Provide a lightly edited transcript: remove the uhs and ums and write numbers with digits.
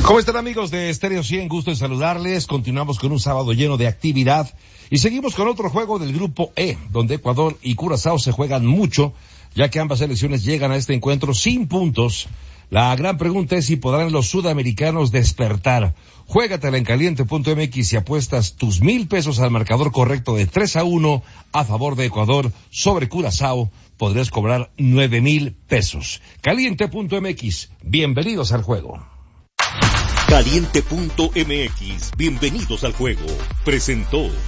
¿Cómo están, amigos de Stereo 100? Gusto en saludarles. Continuamos con un sábado lleno de actividad y seguimos con otro juego del grupo E, donde Ecuador y Curazao se juegan mucho, ya que ambas selecciones llegan a este encuentro sin puntos. La gran pregunta es si podrán los sudamericanos despertar. Juégatela en caliente.mx y apuestas tus 1,000 pesos al marcador correcto de 3-1 a favor de Ecuador sobre Curazao. Podrás cobrar 9,000 pesos. Caliente.mx, bienvenidos al juego. Caliente.mx, bienvenidos al juego. Presentó